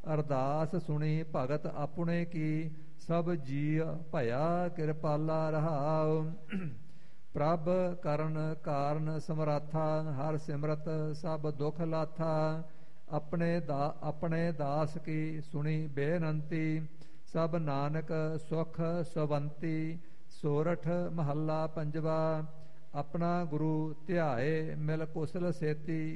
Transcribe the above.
ਅਰਦਾਸ ਸੁਣੀ ਭਗਤ ਆਪਣੇ ਕੀ, ਸਭ ਜੀ ਭਇਆ ਕਿਰਪਾਲਾ ਰਹਾਉ। ਪ੍ਰਭ ਕਰਨ ਕਾਰਨ ਸਮਰਾਥਾ, ਹਰ ਸਿਮਰਤ ਸਭ ਦੁਖ ਲਾਥਾ। ਆਪਣੇ ਦਾਸ ਕੀ ਸੁਣੀ ਬੇਨੰਤੀ, ਸਭ ਨਾਨਕ ਸੁਖ ਸਵੰਤੀ। ਸੋਰਠ ਮਹੱਲਾ ਪੰਜਵਾ। ਆਪਣਾ ਗੁਰੂ ਧਿਆਏ ਮਿਲ ਕੁਸਲ ਸੇਤੀ,